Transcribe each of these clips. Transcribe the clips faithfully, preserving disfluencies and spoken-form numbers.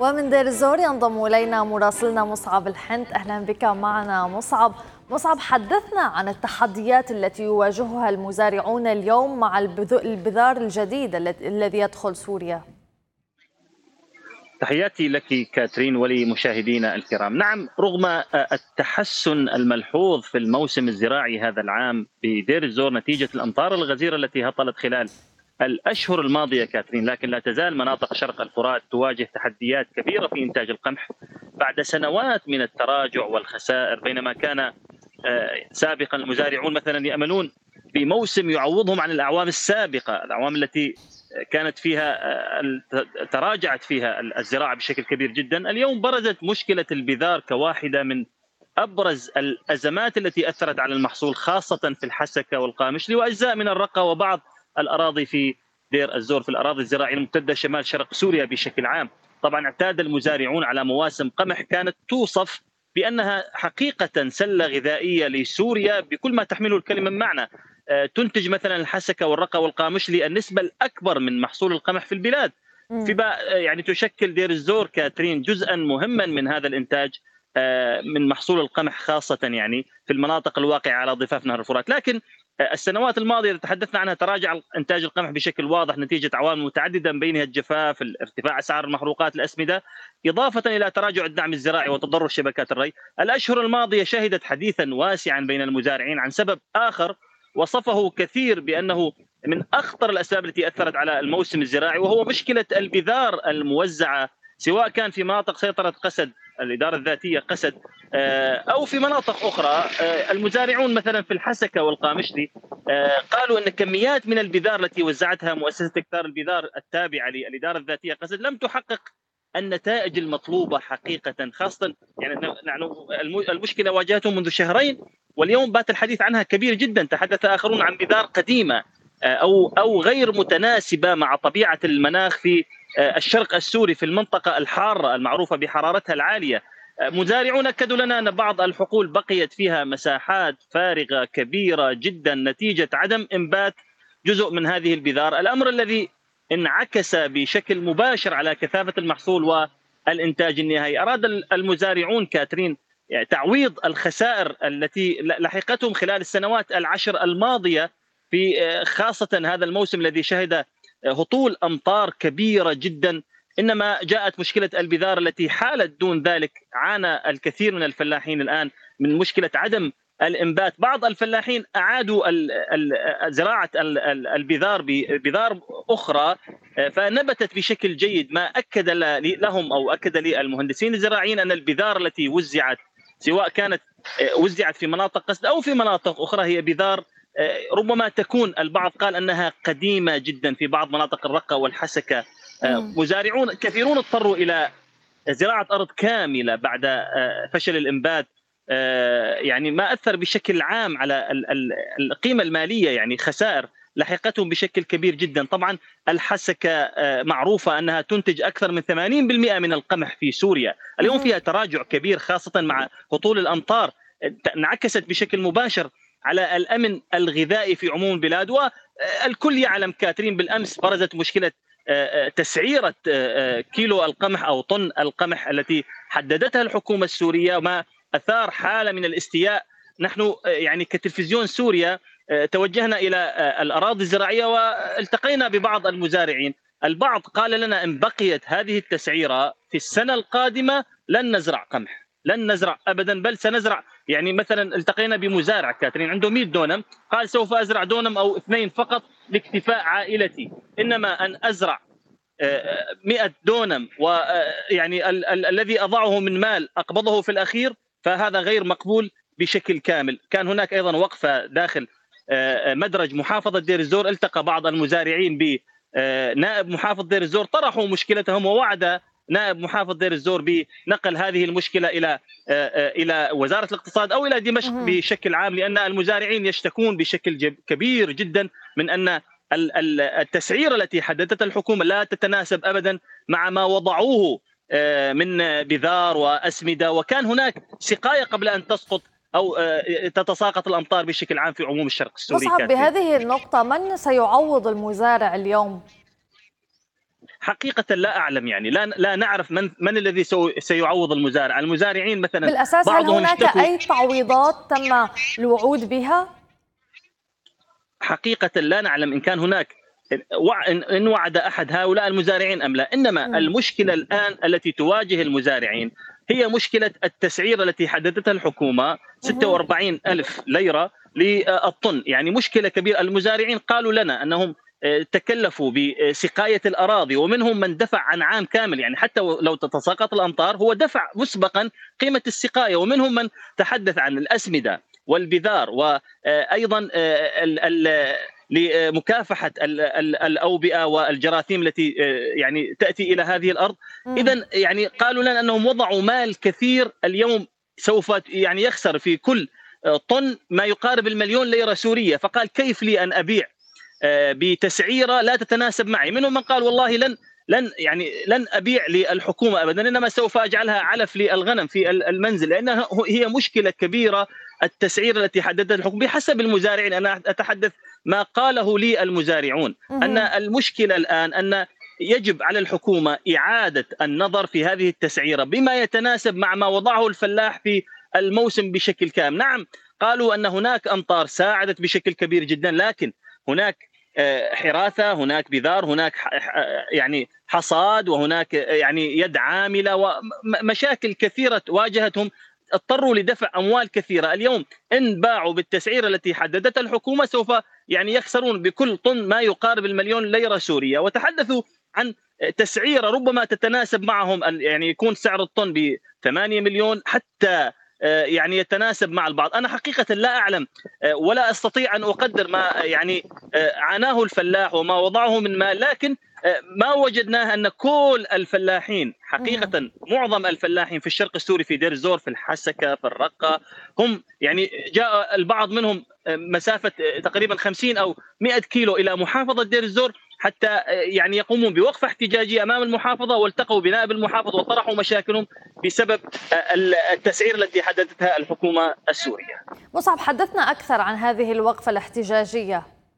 ومن دير الزور ينضم إلينا مراسلنا مصعب الحنت. أهلا بك معنا مصعب. مصعب، حدثنا عن التحديات التي يواجهها المزارعون اليوم مع البذار الجديد الذي يدخل سوريا. تحياتي لك كاترين ولمشاهدينا الكرام. نعم، رغم التحسن الملحوظ في الموسم الزراعي هذا العام بدير الزور نتيجة الأمطار الغزيرة التي هطلت خلال الأشهر الماضية كاترين، لكن لا تزال مناطق شرق الفرات تواجه تحديات كبيرة في إنتاج القمح بعد سنوات من التراجع والخسائر. بينما كان سابقا المزارعون مثلا يأملون بموسم يعوضهم عن الأعوام السابقة، الأعوام التي كانت فيها تراجعت فيها الزراعة بشكل كبير جدا. اليوم برزت مشكلة البذار كواحدة من أبرز الأزمات التي أثرت على المحصول، خاصة في الحسكة والقامشلي وأجزاء من الرقة وبعض الأراضي في دير الزور، في الأراضي الزراعية الممتدة شمال شرق سوريا بشكل عام. طبعا اعتاد المزارعون على مواسم قمح كانت توصف بأنها حقيقة سلة غذائية لسوريا بكل ما تحمله الكلمة من معنى. تنتج مثلا الحسكة والرقة والقامشلي النسبة الأكبر من محصول القمح في البلاد، في يعني تشكل دير الزور كاترين جزءا مهما من هذا الإنتاج من محصول القمح، خاصة يعني في المناطق الواقعة على ضفاف نهر الفرات. لكن السنوات الماضية اللي تحدثنا عنها تراجع إنتاج القمح بشكل واضح نتيجة عوامل متعددة من بينها الجفاف، ارتفاع أسعار المحروقات، الأسمدة، إضافة إلى تراجع الدعم الزراعي وتضرر شبكات الري. الأشهر الماضية شهدت حديثا واسعا بين المزارعين عن سبب آخر وصفه كثير بأنه من أخطر الأسباب التي أثرت على الموسم الزراعي، وهو مشكلة البذار الموزعة سواء كان في مناطق سيطرة قسد الإدارة الذاتية قسد أو في مناطق أخرى. المزارعون مثلا في الحسكة والقامشلي قالوا أن كميات من البذار التي وزعتها مؤسسة إكثار البذار التابعة للإدارة الذاتية قسد لم تحقق النتائج المطلوبة حقيقة، خاصة يعني المشكلة واجهتهم منذ شهرين واليوم بات الحديث عنها كبير جدا. تحدث آخرون عن بذار قديمة أو أو غير متناسبة مع طبيعة المناخ في الشرق السوري في المنطقة الحارة المعروفة بحرارتها العالية. مزارعون أكدوا لنا أن بعض الحقول بقيت فيها مساحات فارغة كبيرة جدا نتيجة عدم إنبات جزء من هذه البذار، الأمر الذي انعكس بشكل مباشر على كثافة المحصول والإنتاج النهائي. أراد المزارعون كاترين يعني تعويض الخسائر التي لحقتهم خلال السنوات العشر الماضية، في خاصة هذا الموسم الذي شهد هطول أمطار كبيرة جدا. إنما جاءت مشكلة البذار التي حالت دون ذلك. عانى الكثير من الفلاحين الآن من مشكلة عدم الإنبات. بعض الفلاحين أعادوا زراعة البذار ببذار أخرى فنبتت بشكل جيد، ما أكد لهم أو أكد لي المهندسين الزراعيين أن البذار التي وزعت سواء كانت وزعت في مناطق قسد أو في مناطق أخرى هي بذار ربما تكون البعض قال أنها قديمة جدا في بعض مناطق الرقة والحسكة. مزارعون كثيرون اضطروا إلى زراعة أرض كاملة بعد فشل الإنبات، يعني ما أثر بشكل عام على القيمة المالية، يعني خسائر لحقتهم بشكل كبير جدا. طبعا الحسكة معروفة أنها تنتج أكثر من ثمانين بالمئة من القمح في سوريا، اليوم فيها تراجع كبير خاصة مع هطول الأمطار، انعكست بشكل مباشر على الأمن الغذائي في عموم البلاد. والكل يعلم كاترين بالأمس برزت مشكلة تسعيرة كيلو القمح أو طن القمح التي حددتها الحكومة السورية، وما أثار حالة من الاستياء. نحن يعني كتلفزيون سوريا توجهنا إلى الأراضي الزراعية والتقينا ببعض المزارعين. البعض قال لنا إن بقيت هذه التسعيرة في السنة القادمة لن نزرع قمح، لن نزرع أبدا، بل سنزرع يعني مثلا التقينا بمزارع كاترين عنده مئة دونم قال سوف أزرع دونم أو اثنين فقط لاكتفاء عائلتي، إنما أن أزرع مئة دونم ويعني ال ال الذي أضعه من مال أقبضه في الأخير فهذا غير مقبول بشكل كامل. كان هناك أيضا وقفة داخل مدرج محافظة دير الزور، التقى بعض المزارعين بنائب محافظ دير الزور طرحوا مشكلتهم، ووعد نائب محافظ دير الزور بنقل هذه المشكلة إلى إلى وزارة الاقتصاد أو إلى دمشق بشكل عام، لأن المزارعين يشتكون بشكل كبير جدا من أن التسعير التي حددتها الحكومة لا تتناسب أبدا مع ما وضعوه من بذار وأسمدة، وكان هناك سقاية قبل أن تسقط أو تتساقط الأمطار بشكل عام في عموم الشرق السوري. مصعب، بهذه النقطة من سيعوض المزارع اليوم؟ حقيقة لا أعلم، يعني لا لا نعرف من من الذي سيعوض المزارع. المزارعين مثلا بالأساس هل بعضهم هناك اشتكوا. أي تعويضات تم الوعود بها؟ حقيقة لا نعلم إن كان هناك إن وعد أحد هؤلاء المزارعين أم لا، إنما مم. المشكلة الآن التي تواجه المزارعين هي مشكلة التسعير التي حددتها الحكومة ستة وأربعين ألف ليرة للطن. يعني مشكلة كبيرة. المزارعين قالوا لنا أنهم تكلفوا بسقاية الأراضي، ومنهم من دفع عن عام كامل، يعني حتى لو تتساقط الأمطار هو دفع مسبقا قيمة السقاية، ومنهم من تحدث عن الأسمدة والبذار، وأيضا لمكافحة الأوبئة والجراثيم التي يعني تأتي إلى هذه الأرض. إذن يعني قالوا لنا أنهم وضعوا مال كثير اليوم سوف يعني يخسر في كل طن ما يقارب المليون ليرة سورية. فقال كيف لي أن أبيع بتسعيرة لا تتناسب معي؟ منهم من قال والله لن لن يعني لن أبيع للحكومة أبدا، إنما سوف أجعلها علف للغنم في المنزل، لأنها هي مشكلة كبيرة. التسعير التي حددتها الحكومة بحسب المزارعين، أنا أتحدث ما قاله لي المزارعون، أن المشكلة الآن أن يجب على الحكومة إعادة النظر في هذه التسعيرة بما يتناسب مع ما وضعه الفلاح في الموسم بشكل كامل. نعم قالوا أن هناك أمطار ساعدت بشكل كبير جدا، لكن هناك حراثة، هناك بذار، هناك يعني حصاد، وهناك يعني يد عاملة، ومشاكل كثيرة واجهتهم، اضطروا لدفع أموال كثيرة. اليوم إن باعوا بالتسعير التي حددتها الحكومة سوف يعني يخسرون بكل طن ما يقارب المليون ليرة سورية. وتحدثوا عن تسعيرة ربما تتناسب معهم، يعني يكون سعر الطن ب ثمانية مليون حتى يعني يتناسب مع البعض. أنا حقيقة لا أعلم ولا أستطيع أن أقدر ما يعني عاناه الفلاح وما وضعه من مال، لكن ما وجدناه أن كل الفلاحين حقيقة، معظم الفلاحين في الشرق السوري، في دير الزور، في الحسكة، في الرقة، هم يعني جاء البعض منهم مسافة تقريبا خمسين أو مئة كيلو إلى محافظة دير الزور حتى يعني يقومون بوقفة احتجاجية أمام المحافظة، والتقوا بنائب المحافظة وطرحوا مشاكلهم بسبب التسعير التي حددتها الحكومة السورية. مصعب، حدثنا أكثر عن هذه الوقفة الاحتجاجية.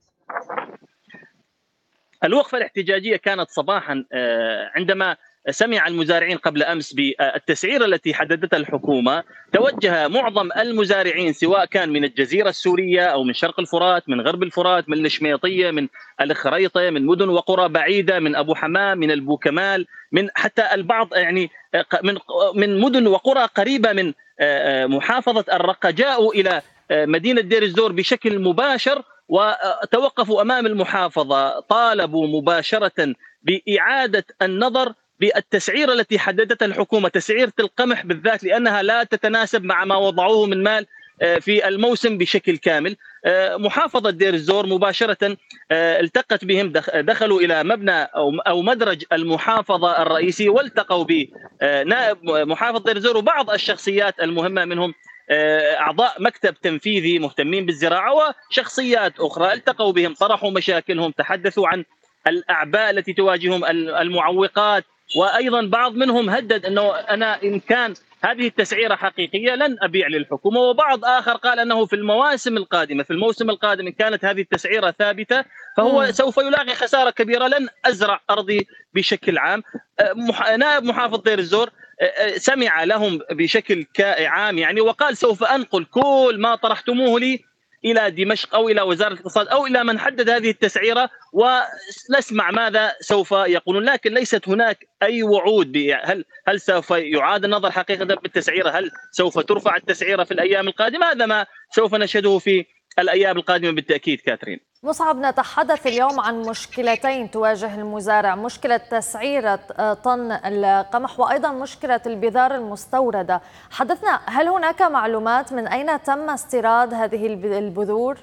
الوقفة الاحتجاجية كانت صباحا عندما سمع المزارعين قبل أمس بالتسعير التي حددتها الحكومة. توجه معظم المزارعين سواء كان من الجزيرة السورية أو من شرق الفرات، من غرب الفرات، من الشميطية، من الخريطة، من مدن وقرى بعيدة، من أبو حمام، من البوكمال، من حتى البعض يعني من من مدن وقرى قريبة من محافظة الرقة، جاءوا إلى مدينة دير الزور بشكل مباشر وتوقفوا أمام المحافظة، طالبوا مباشرة بإعادة النظر بالتسعير التي حددتها الحكومة، تسعيرة القمح بالذات، لأنها لا تتناسب مع ما وضعوه من مال في الموسم بشكل كامل. محافظة دير الزور مباشرة التقت بهم، دخلوا إلى مبنى أو مدرج المحافظة الرئيسي، والتقوا بنائب محافظة دير الزور وبعض الشخصيات المهمة، منهم أعضاء مكتب تنفيذي مهتمين بالزراعة وشخصيات أخرى. التقوا بهم، طرحوا مشاكلهم، تحدثوا عن الأعباء التي تواجههم، المعوقات، وأيضا بعض منهم هدد أنه أنا إن كان هذه التسعيرة حقيقية لن أبيع للحكومة، وبعض آخر قال أنه في المواسم القادمة في الموسم القادم إن كانت هذه التسعيرة ثابتة فهو م. سوف يلاقي خسارة كبيرة، لن أزرع أرضي بشكل عام. نائب محافظ دير الزور سمع لهم بشكل عام يعني، وقال سوف أنقل كل ما طرحتموه لي إلى دمشق أو إلى وزارة الاقتصاد أو إلى من حدد هذه التسعيرة ونسمع ماذا سوف يقولون. لكن ليست هناك أي وعود، هل هل سوف يعاد النظر حقيقة بالتسعيرة، هل سوف ترفع التسعيرة في الأيام القادمة؟ هذا ما سوف نشهده في الأيام القادمة بالتأكيد. كاترين، مصعب، نتحدث اليوم عن مشكلتين تواجه المزارع، مشكلة تسعيرة طن القمح وأيضا مشكلة البذار المستوردة. حدثنا، هل هناك معلومات من أين تم استيراد هذه البذور؟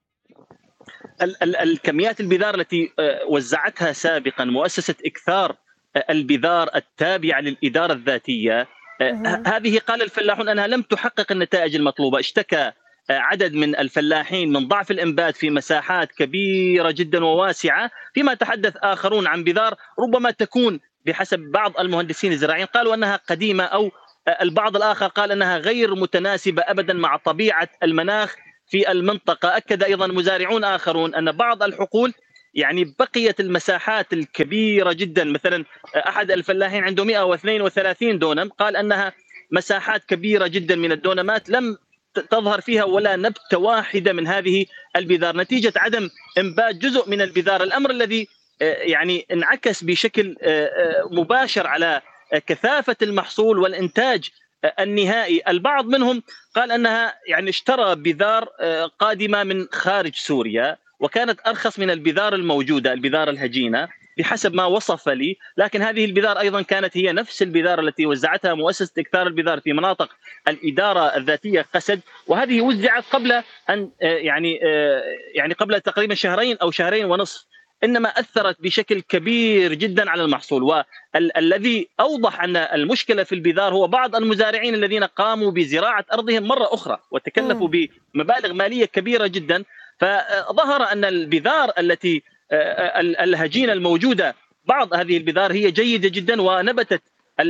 ال ال الكميات البذار التي وزعتها سابقا مؤسسة إكثار البذار التابعة للإدارة الذاتية، هذه قال الفلاحون أنها لم تحقق النتائج المطلوبة. اشتكى عدد من الفلاحين من ضعف الإنبات في مساحات كبيرة جدا وواسعة، فيما تحدث آخرون عن بذار ربما تكون بحسب بعض المهندسين الزراعيين قالوا أنها قديمة، أو البعض الآخر قال أنها غير متناسبة أبدا مع طبيعة المناخ في المنطقة. أكد أيضا مزارعون آخرون أن بعض الحقول يعني بقيت المساحات الكبيرة جدا. مثلا أحد الفلاحين عنده مئة واثنين وثلاثين دونم، قال أنها مساحات كبيرة جدا من الدونمات لم تظهر فيها ولا نبتة واحدة من هذه البذار نتيجة عدم إنبات جزء من البذار، الأمر الذي يعني انعكس بشكل مباشر على كثافة المحصول والإنتاج النهائي. البعض منهم قال أنها يعني اشترى بذار قادمة من خارج سوريا وكانت أرخص من البذار الموجودة، البذار الهجينة بحسب ما وصف لي، لكن هذه البذار أيضا كانت هي نفس البذار التي وزعتها مؤسسة إكثار البذار في مناطق الإدارة الذاتية قسد، وهذه وزعت قبل أن يعني يعني قبل تقريبا شهرين أو شهرين ونصف، إنما أثرت بشكل كبير جدا على المحصول. والذي أوضح أن المشكلة في البذار هو بعض المزارعين الذين قاموا بزراعة أرضهم مرة أخرى وتكلفوا بمبالغ مالية كبيرة جدا، فظهر أن البذار التي الهجينة الموجودة بعض هذه البذار هي جيدة جدا، ونبتت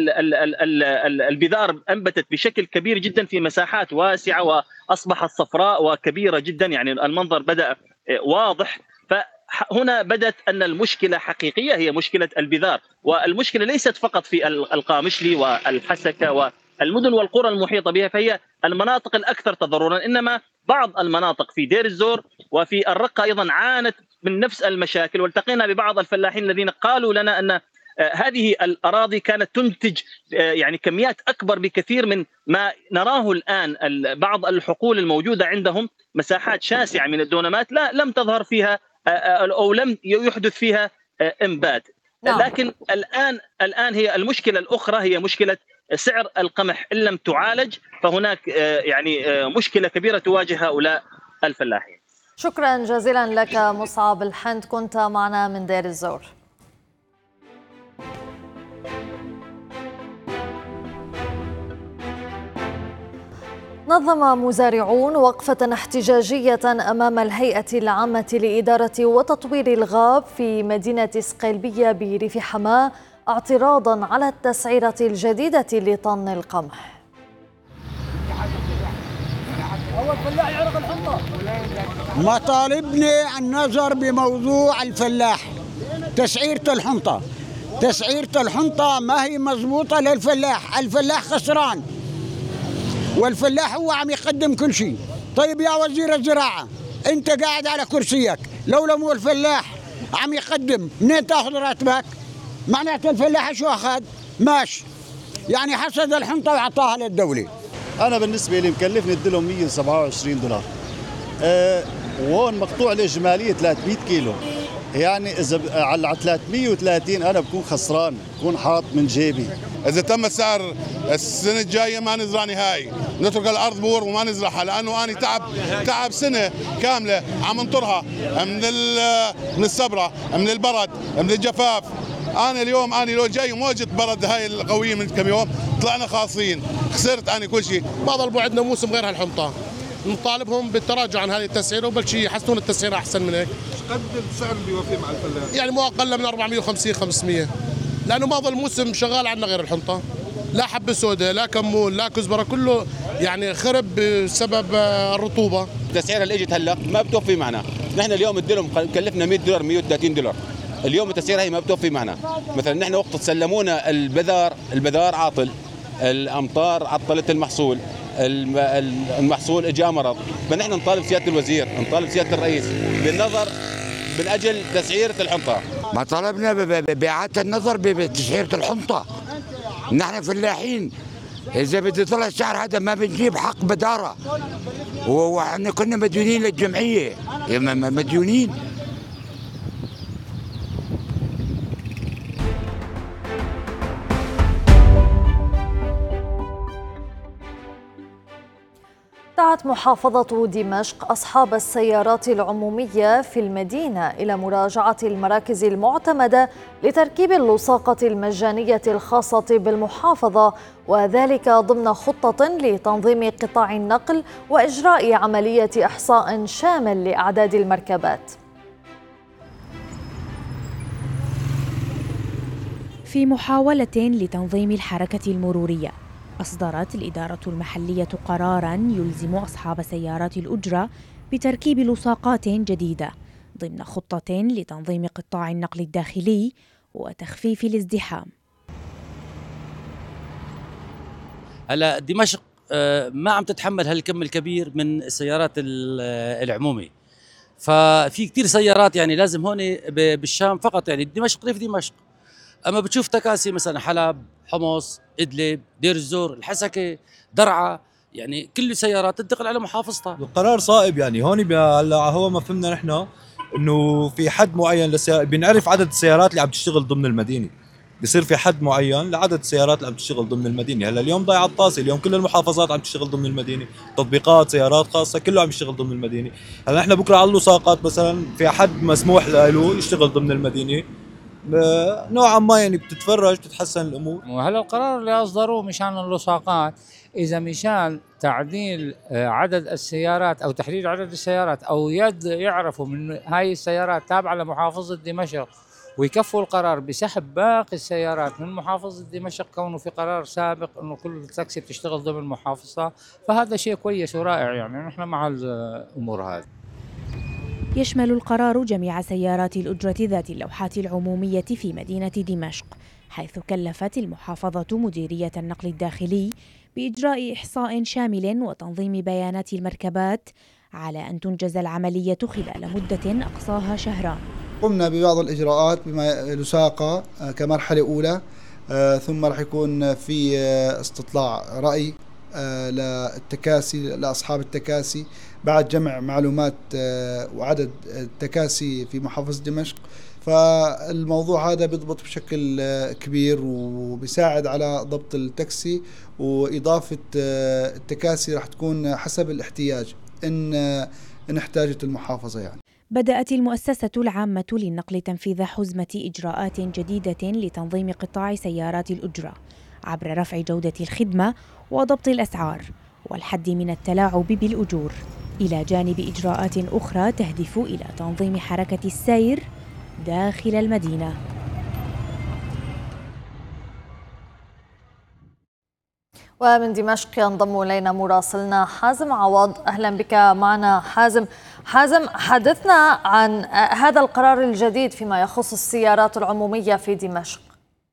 البذار أنبتت بشكل كبير جدا في مساحات واسعة وأصبحت صفراء وكبيرة جدا، يعني المنظر بدأ واضح. فهنا بدت أن المشكلة حقيقية هي مشكلة البذار، والمشكلة ليست فقط في القامشلي والحسكة والمدن والقرى المحيطة بها، فهي المناطق الأكثر تضررا، إنما بعض المناطق في دير الزور وفي الرقة أيضا عانت من نفس المشاكل. والتقينا ببعض الفلاحين الذين قالوا لنا أن هذه الأراضي كانت تنتج يعني كميات أكبر بكثير من ما نراه الآن. بعض الحقول الموجودة عندهم مساحات شاسعة من الدونمات لا لم تظهر فيها أو لم يحدث فيها إنبات. لكن الآن الآن هي المشكلة الأخرى هي مشكلة سعر القمح، إن لم تعالج فهناك يعني مشكلة كبيرة تواجه هؤلاء الفلاحين. شكرا جزيلا لك مصعب الحند، كنت معنا من دير الزور. نظم مزارعون وقفة احتجاجية أمام الهيئة العامة لإدارة وتطوير الغاب في مدينة سقيلبية بريف حماة اعتراضا على التسعيرة الجديدة لطن القمح. مطالبنا النظر بموضوع الفلاح، تسعيرة الحنطة تسعيرة الحنطة ما هي مضبوطة للفلاح، الفلاح خسران والفلاح هو عم يقدم كل شيء. طيب يا وزير الزراعة انت قاعد على كرسيك، لولا مو الفلاح عم يقدم منين تاخذ راتبك؟ معناته الفلاح شو اخذ؟ ماشي يعني حصد الحنطة وعطاها للدولة. انا بالنسبة لي مكلفني اديلهم مئة وسبعة وعشرين دولار، أه وهون مقطوع الاجمالية ثلاثمئة كيلو، يعني اذا على ثلاثمئة وثلاثين انا بكون خسران، بكون حاط من جيبي. اذا تم السعر السنه الجايه ما نزرع نهائي، نترك الارض بور وما نزرعها، لانه انا تعب تعب سنه كامله عم انطرها من من السبره، من البرد، من الجفاف. انا اليوم انا لو جاي موجه برد هاي القويه من كم يوم طلعنا خاصين، خسرت انا كل شيء. ما ضل عندنا موسم غير هالحنطه، نطالبهم بالتراجع عن هذه التسعيره وبل شيء يحسنون التسعيره احسن من هيك. قد السعر اللي يوفيه مع الفلاح؟ يعني مو اقل من أربعمئة وخمسين خمسمئة، لانه ما ضل موسم شغال عندنا غير الحنطه، لا حبه سوداء لا كمون لا كزبره، كله يعني خرب بسبب الرطوبه. التسعيره اللي اجت هلا ما بتوفي معنا، نحن اليوم الدرهم كلفنا مئة دولار مئة وثلاثين دولار، اليوم التسعيره هي ما بتوفي معنا. مثلا نحن وقت تسلمونا البذار، البذار عاطل، الامطار عطلت المحصول، المحصول اجى مرض، فنحن نطالب سياده الوزير، نطالب سياده الرئيس بالنظر من اجل تسعيره الحنطه. ما طلبنا بإعادة النظر بتسعيرة الحنطة، نحن فلاحين، إذا بده يطلع السعر هذا ما بنجيب حق بدارة، وإحنا كنا مديونين للجمعية، مديونين. دعت محافظة دمشق أصحاب السيارات العمومية في المدينة إلى مراجعة المراكز المعتمدة لتركيب اللصاقة المجانية الخاصة بالمحافظة، وذلك ضمن خطة لتنظيم قطاع النقل وإجراء عملية إحصاء شامل لأعداد المركبات. في محاولة لتنظيم الحركة المرورية، أصدرت الإدارة المحلية قراراً يلزم أصحاب سيارات الأجرة بتركيب لصاقات جديدة ضمن خطة لتنظيم قطاع النقل الداخلي وتخفيف الازدحام. هلا دمشق ما عم تتحمل هالكم الكبير من السيارات العمومي، ففي كتير سيارات يعني لازم هون بالشام فقط، يعني دمشق ريف دمشق. اما بتشوف تكاسي مثلا حلب، حمص، ادلب، دير الزور، الحسكه، درعا، يعني كل السيارات تنتقل على محافظتها. القرار صائب، يعني هون هلا هو ما فهمنا نحن انه في حد معين للسيارات، بنعرف عدد السيارات اللي عم تشتغل ضمن المدينه، بصير في حد معين لعدد السيارات اللي عم تشتغل ضمن المدينه. هلا اليوم ضايع الطاسه، اليوم كل المحافظات عم تشتغل ضمن المدينه، تطبيقات سيارات خاصه كله عم يشتغل ضمن المدينه. هلا احنا بكره على اللصاقات مثلا في حد مسموح له يشتغل ضمن المدينه نوعا ما، يعني بتتفرج تتحسن الامور. وهلا القرار اللي اصدروه مشان اللصاقات، اذا مشان تعديل عدد السيارات او تحديد عدد السيارات او يد يعرفوا من هاي السيارات تابعه لمحافظه دمشق ويكفوا القرار بسحب باقي السيارات من محافظه دمشق، كونه في قرار سابق انه كل تاكسي بتشتغل ضمن المحافظه، فهذا شيء كويس ورائع، يعني نحن مع الامور هذه. يشمل القرار جميع سيارات الأجرة ذات اللوحات العمومية في مدينة دمشق، حيث كلفت المحافظة مديرية النقل الداخلي بإجراء إحصاء شامل وتنظيم بيانات المركبات على أن تنجز العملية خلال مدة أقصاها شهران. قمنا ببعض الإجراءات بما لساقة كمرحلة أولى، ثم راح يكون في استطلاع رأي للتكاسي لأصحاب التكاسي بعد جمع معلومات وعدد التكاسي في محافظة دمشق. فالموضوع هذا بيضبط بشكل كبير وبيساعد على ضبط التاكسي، وإضافة التكاسي راح تكون حسب الاحتياج إن إن احتاجت المحافظة. يعني بدأت المؤسسة العامة للنقل تنفيذ حزمة إجراءات جديدة لتنظيم قطاع سيارات الأجرة عبر رفع جودة الخدمة وضبط الأسعار والحد من التلاعب بالأجور، إلى جانب إجراءات أخرى تهدف إلى تنظيم حركة السير داخل المدينة. ومن دمشق ينضم إلينا مراسلنا حازم عوض. أهلا بك معنا حازم. حازم، حدثنا عن هذا القرار الجديد فيما يخص السيارات العمومية في دمشق.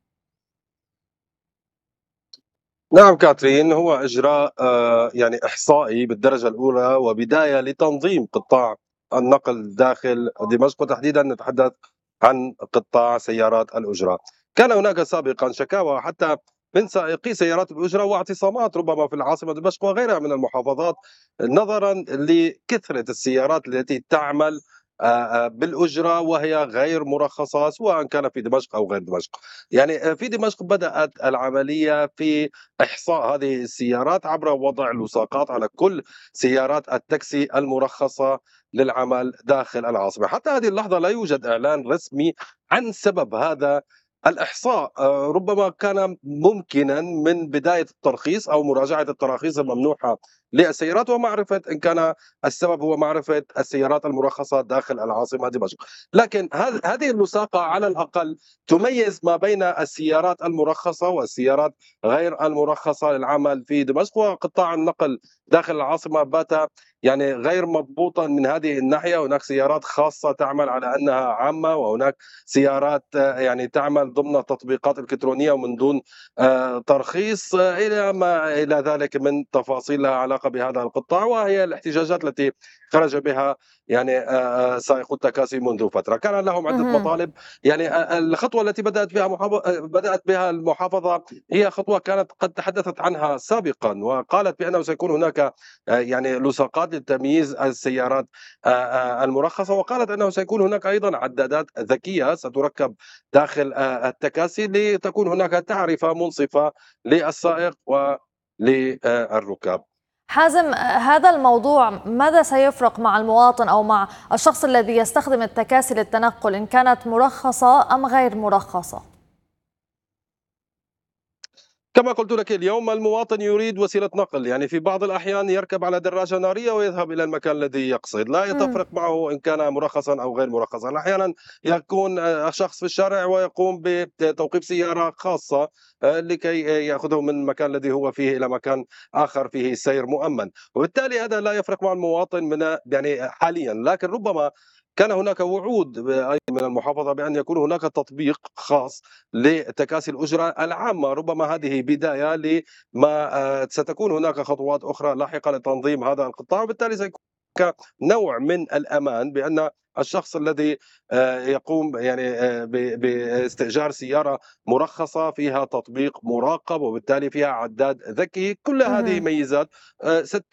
نعم كاترين، هو إجراء يعني إحصائي بالدرجة الأولى وبداية لتنظيم قطاع النقل داخل دمشق، وتحديدا نتحدث عن قطاع سيارات الأجرة. كان هناك سابقا شكاوى حتى من سائقي سيارات الأجرة واعتصامات ربما في العاصمة دمشق وغيرها من المحافظات، نظرا لكثرة السيارات التي تعمل بالأجرة وهي غير مرخصة سواء كان في دمشق أو غير دمشق. يعني في دمشق بدأت العملية في إحصاء هذه السيارات عبر وضع لصاقات على كل سيارات التاكسي المرخصة للعمل داخل العاصمة. حتى هذه اللحظة لا يوجد إعلان رسمي عن سبب هذا الإحصاء. ربما كان ممكنا من بداية الترخيص أو مراجعة التراخيص الممنوحة للسيارات ومعرفة إن كان السبب هو معرفة السيارات المرخصة داخل العاصمة دمشق. لكن هذه اللصاقة على الأقل تميز ما بين السيارات المرخصة والسيارات غير المرخصة للعمل في دمشق، وقطاع النقل داخل العاصمة بات يعني غير مضبوطا من هذه الناحية. هناك سيارات خاصة تعمل على أنها عامة، وهناك سيارات يعني تعمل ضمن تطبيقات إلكترونية ومن دون ترخيص، إلى ما إلى ذلك من تفاصيل لها علاقة بهذا القطاع، وهي الاحتجاجات التي خرج بها يعني سائقو التكاسي منذ فترة. كان لهم عدة مطالب. يعني الخطوة التي بدأت بها بدأت بها المحافظة هي خطوة كانت قد تحدثت عنها سابقا، وقالت بأنه سيكون هناك يعني لصاقات لتمييز السيارات المرخصة، وقالت أنه سيكون هناك أيضا عدادات ذكية ستركب داخل التكاسي لتكون هناك تعرفة منصفة للسائق وللركاب. حازم، هذا الموضوع ماذا سيفرق مع المواطن أو مع الشخص الذي يستخدم التكاسي للتنقل إن كانت مرخصة أم غير مرخصة؟ كما قلت لك اليوم المواطن يريد وسيلة نقل، يعني في بعض الأحيان يركب على دراجة نارية ويذهب إلى المكان الذي يقصد، لا يتفرق معه إن كان مرخصا أو غير مرخصا. أحيانا يكون الشخص في الشارع ويقوم بتوقيف سيارة خاصة لكي يأخذه من المكان الذي هو فيه إلى مكان آخر فيه سير مؤمن، وبالتالي هذا لا يفرق مع المواطن من يعني حاليا. لكن ربما كان هناك وعود من المحافظة بأن يكون هناك تطبيق خاص لتكاسي الأجرة العامة. ربما هذه بداية لما ستكون هناك خطوات أخرى لاحقة لتنظيم هذا القطاع، وبالتالي سيكون نوع من الأمان بأن الشخص الذي يقوم يعني باستئجار سيارة مرخصة فيها تطبيق مراقب وبالتالي فيها عداد ذكي، كل هذه ميزات ست